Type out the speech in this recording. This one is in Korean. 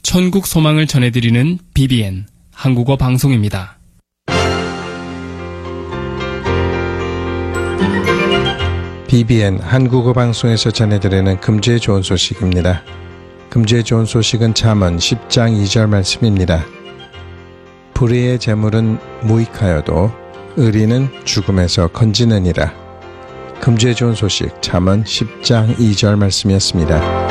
천국 소망을 전해드리는 BBN 한국어 방송입니다. BBN 한국어 방송에서 전해드리는 금주의 좋은 소식입니다. 금주의 좋은 소식은 잠언 10장 2절 말씀입니다. 불의의 재물은 무익하여도 의리는 죽음에서 건지느니라. 금주의 좋은 소식 잠언 10장 2절 말씀이었습니다.